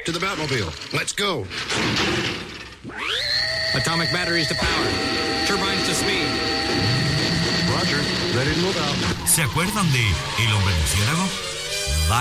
To the Batmobile. Let's go. Atomic batteries to power. Turbines to speed. Roger. Ready to move out. ¿Se acuerdan de El Hombre Murciélago?